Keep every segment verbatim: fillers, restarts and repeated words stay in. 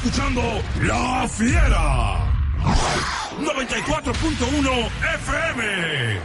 escuchando La Fiera. noventa y cuatro punto uno F M.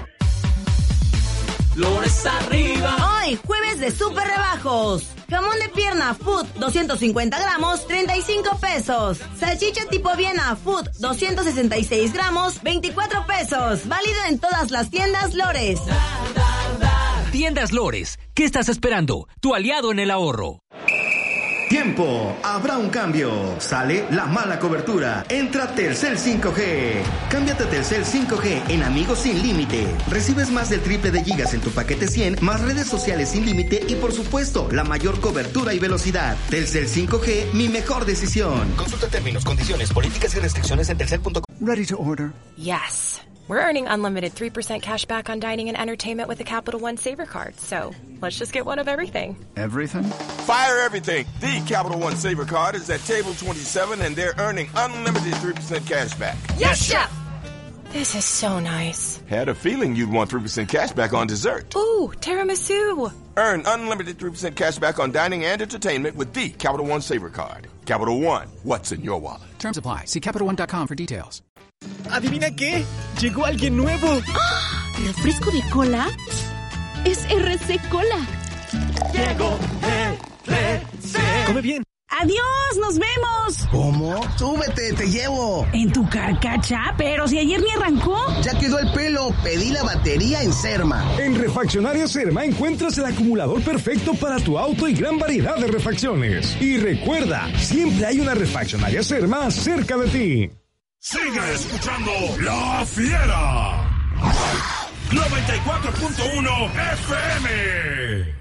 Lores arriba. Hoy, jueves de super rebajos. Jamón de pierna Food doscientos cincuenta gramos, treinta y cinco pesos. Salchicha tipo Viena Food doscientos sesenta y seis gramos, veinticuatro pesos. Válido en todas las tiendas Lores. Tiendas Lores, ¿qué estás esperando? Tu aliado en el ahorro. Tiempo, habrá un cambio. Sale la mala cobertura. Entra Telcel cinco G. Cámbiate a Telcel cinco G en Amigos sin límite. Recibes más del triple de gigas en tu paquete cien, más redes sociales sin límite y por supuesto la mayor cobertura y velocidad. Telcel cinco G, mi mejor decisión. Consulta términos, condiciones, políticas y restricciones en telcel punto com. Ready to order? Yes. We're earning unlimited three percent cash back on dining and entertainment with the Capital One Saver Card. So let's just get one of everything. Everything? Fire everything. The Capital One Saver Card is at table twenty-seven and they're earning unlimited three percent cash back. Yes, Chef! This is so nice. Had a feeling you'd want three percent cash back on dessert. Ooh, tiramisu. Earn unlimited three percent cash back on dining and entertainment with the Capital One Saver Card. Capital One, what's in your wallet? Terms apply. See Capital One dot com for details. ¿Adivina qué? Llegó alguien nuevo. ¡Ah! ¿Refresco de cola? Es R C Cola. Llegó R C. Come bien. ¡Adiós! ¡Nos vemos! ¿Cómo? ¡Súbete, te llevo! ¿En tu carcacha? Pero si ayer ni arrancó. Ya quedó el pelo. Pedí la batería en Serma. En Refaccionaria Serma encuentras el acumulador perfecto para tu auto y gran variedad de refacciones. Y recuerda, siempre hay una Refaccionaria Serma cerca de ti. Sigue escuchando La Fiera. noventa y cuatro punto uno F M.